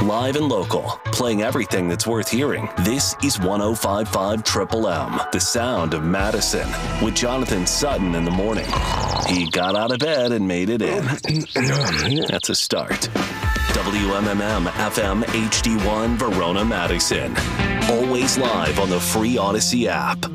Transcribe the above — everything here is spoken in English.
Live and local, playing everything that's worth hearing. This is 105.5 Triple M, the sound of Madison, with Jonathan Sutton in the morning. He got out of bed and made it in. That's a start. WMMM FM HD1 Verona, Madison. Always live on the free Odyssey app.